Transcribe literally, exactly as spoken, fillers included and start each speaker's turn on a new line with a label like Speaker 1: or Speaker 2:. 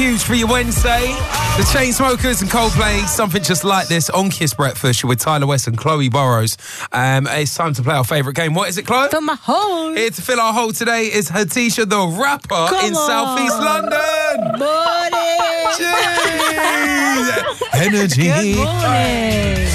Speaker 1: Huge for your Wednesday. The Chainsmokers and Coldplay, something just like this on Kiss Breakfast with Tyler West and Chloe Burrows. Um, it's time to play our favourite game. What is it, Chloe?
Speaker 2: Fill my hole.
Speaker 1: Here to fill our hole today is Hatisha, the rapper
Speaker 2: Come
Speaker 1: in
Speaker 2: on.
Speaker 1: Southeast London.
Speaker 2: Morning.
Speaker 1: Jeez. Energy.
Speaker 2: Good morning.